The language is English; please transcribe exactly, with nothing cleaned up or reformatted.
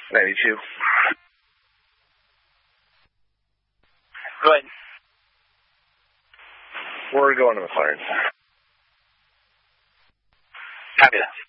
ninety-two. Go ahead. We're going to McLaren. Copy that.